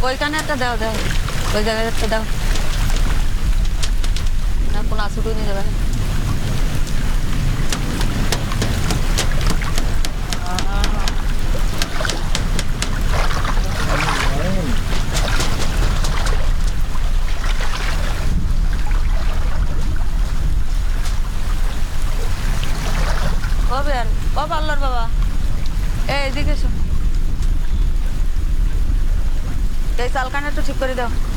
ওইখানে একটা দাও দাও, ওই জায়গায় একটা দাও। না কোনো আসুটু নিয়ে যাবে না। ও বের, ও পার্লার বাবা, এদিকে এসো। এই চালখানা একটু ঠিক করে দাও।